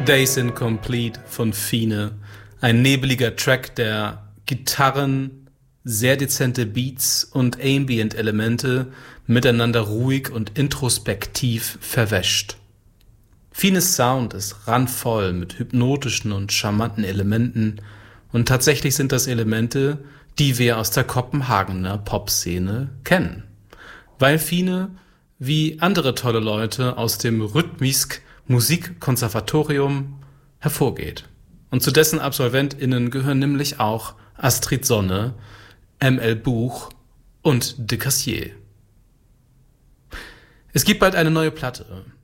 Days Incomplete von Fine. Ein nebeliger Track, der Gitarren, sehr dezente Beats und Ambient-Elemente miteinander ruhig und introspektiv verwäscht. Fines Sound ist randvoll mit hypnotischen und charmanten Elementen und tatsächlich sind das Elemente, die wir aus der Kopenhagener Popszene kennen. Weil Fine, wie andere tolle Leute aus dem Rytmisk Musikkonservatorium, hervorgeht. Und zu dessen AbsolventInnen gehören nämlich auch Astrid Sonne, ML Buch und de Cassier. Es gibt bald eine neue Platte.